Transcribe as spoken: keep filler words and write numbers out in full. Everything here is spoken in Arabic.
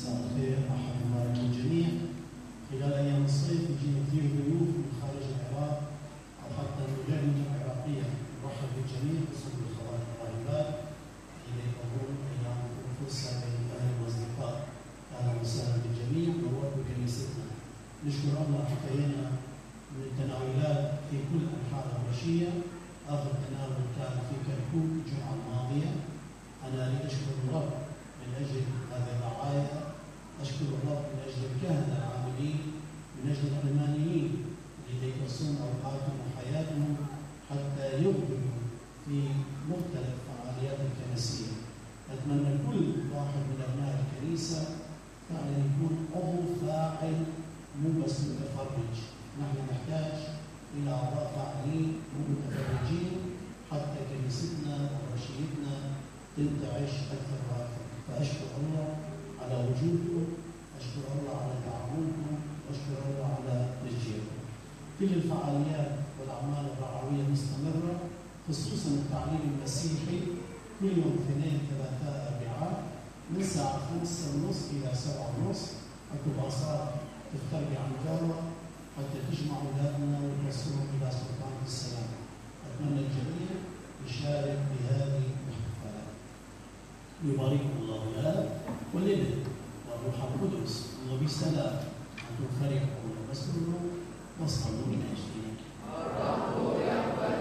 مساء الخير، مرحبا بكم الجميع. خلال ايام الصيف يجينا كثير ضيوف من خارج العراق او حتى من غير المدن العراقيه. نرحب بالجميع خصوصا بالخوات الطالبات اللي يقضون ايام فرصه بين اهل واصدقاء. اهلا وسهلا بالجميع، نورت بكنيستنا. نشكر الله حكينا من التناولات في كل انحاء الرشيه. اخر تناول كان في كركوك الجمعه الماضيه. انا اريد اشكر الرب من اجل هذه الرعايه، اشكر الرب من اجل الكهنه العاملين، من اجل العلمانيين اللي يقصون اوقاتهم وحياتهم حتى يبذلوا في مختلف الفعاليات الكنسيه. اتمنى كل واحد من ابناء الكنيسه فعلا يكون عضو فاعل مو بس متفرج. نحن نحتاج الى اعضاء فاعلين مو متفرجين حتى كنيستنا ورشيتنا تنتعش اكثر واكثر. فاشكر الله على وجودكم، اشكر الله على تعاونكم، واشكر الله على تشجيعكم. كل الفعاليات والاعمال الرعويه مستمره، خصوصا التعليم المسيحي كل يوم اثنين ثلاثاء اربعاء من الساعه خمسة ونص الى سبعة ونص. اكو باصات تفترق عن جاره حتى تجمع اولادنا وتوصلهم الى سلطان السلام. اتمنى الجميع يشارك بهذه الاحتفالات. يبارككم الله الاب والابن والروح القدس وبسلام. انتم فرحوا ومسرورون واصطلوا من اجلنا.